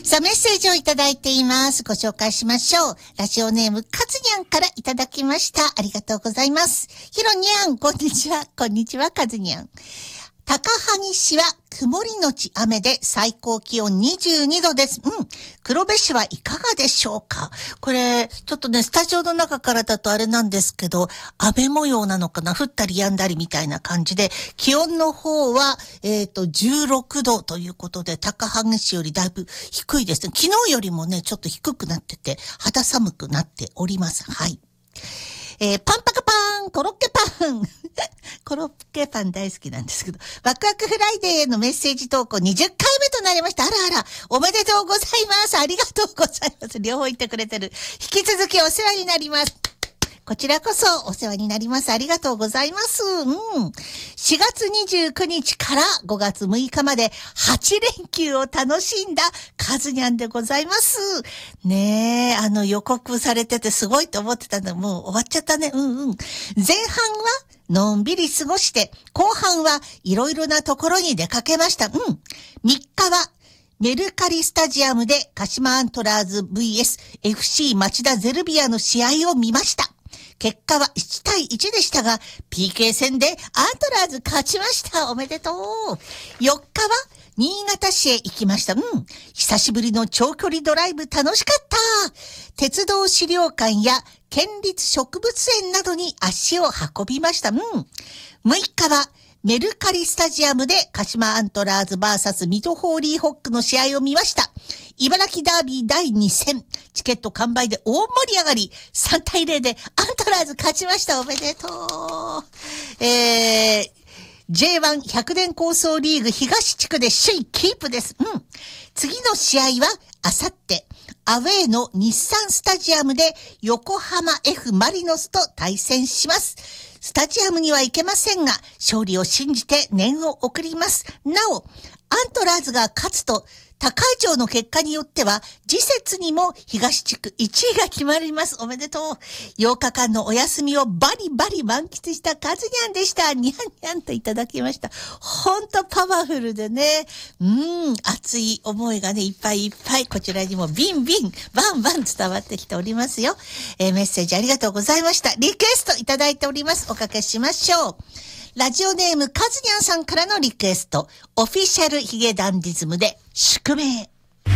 さあ、メッセージをいただいています。ご紹介しましょう。ラジオネーム、カズニャンからいただきました。ありがとうございます。ヒロニャン、こんにちは。こんにちは、カズニャン。高萩市は曇りのち雨で最高気温22度です。黒部市はいかがでしょうか。これ、ちょっとね、スタジオの中からだとあれなんですけど、雨模様なのかな、降ったり止んだりみたいな感じで、気温の方は、16度ということで、高萩市よりだいぶ低いですね。昨日よりもね、ちょっと低くなってて、肌寒くなっております。はい。パンパカパーン、コロッケパン。コロッケパン大好きなんですけど、ワクワクフライデーへのメッセージ投稿20回目となりました。あらあら、おめでとうございます。ありがとうございます。両方言ってくれてる。引き続きお世話になります。こちらこそお世話になります。ありがとうございます。4月29日から5月6日まで8連休を楽しんだカズニャンでございます。ねえ、予告されててすごいと思ってたのもう終わっちゃったね。前半はのんびり過ごして、後半はいろいろなところに出かけました。3日はメルカリスタジアムで鹿島アントラーズ vs FC 町田ゼルビアの試合を見ました。結果は1対1でしたが、PK 戦でアントラーズ勝ちました。おめでとう。4日は新潟市へ行きました。久しぶりの長距離ドライブ楽しかった。鉄道資料館や県立植物園などに足を運びました。6日はメルカリスタジアムで鹿島アントラーズ vs 水戸ホーリーホックの試合を見ました。茨城ダービー第2戦。チケット完売で大盛り上がり。3対0でアントラーズ勝ちました。おめでとう。J1 百年構想リーグ東地区で首位キープです。次の試合はあさって。アウェーの日産スタジアムで横浜 F マリノスと対戦します。スタジアムには行けませんが、勝利を信じて念を送ります。なお、アントラーズが勝つと、他会場の結果によっては、次節にも東地区1位が決まります。おめでとう。8日間のお休みをバリバリ満喫したカズニャンでした。ニャンニャンといただきました。ほんとパワフルでね。熱い思いがね、いっぱいいっぱい、こちらにもビンビン、バンバン伝わってきておりますよ。メッセージありがとうございました。リクエストいただいております。おかけしましょう。ラジオネームカズニャンさんからのリクエスト、オフィシャルヒゲダンディズムで宿命。